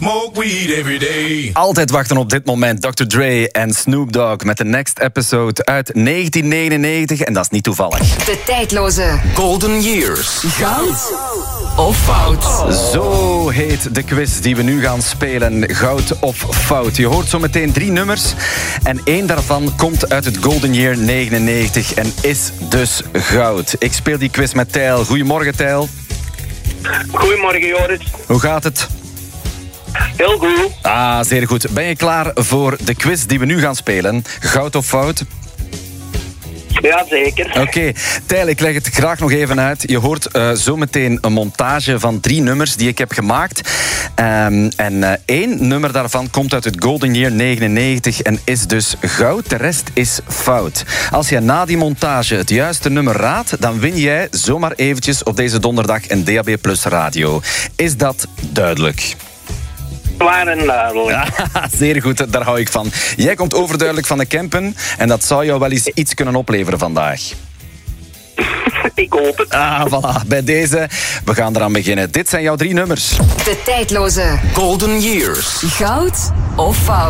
smoke weed every day. Altijd wachten op dit moment. Dr. Dre en Snoop Dogg met de Next Episode uit 1999. En dat is niet toevallig. De tijdloze Golden Years. goud of fout. Zo heet de quiz die we nu gaan spelen. Goud of fout. Je hoort zo meteen 3 nummers. En 1 daarvan komt uit het Golden Year 99 en is dus goud. Ik speel die quiz met Tijl. Goedemorgen, Tijl. Goedemorgen, Joris. Hoe gaat het? Heel goed. Ah, zeer goed. Ben je klaar voor de quiz die we nu gaan spelen? Goud of fout? Ja, zeker. Oké, Tijl, ik leg het graag nog even uit. Je hoort zo meteen een montage van 3 nummers die ik heb gemaakt. En 1 nummer daarvan komt uit het Golden Year 99 en is dus goud. De rest is fout. Als jij na die montage het juiste nummer raadt, dan win jij zomaar eventjes op deze donderdag een DAB Plus radio. Is dat duidelijk? Klaar en duidelijk. Ja, zeer goed, daar hou ik van. Jij komt overduidelijk van de Kempen en dat zou jou wel eens iets kunnen opleveren vandaag. Ik hoop het. Ah, voilà. Bij deze, we gaan eraan beginnen. Dit zijn jouw 3 nummers. De tijdloze Golden Years. goud of fout.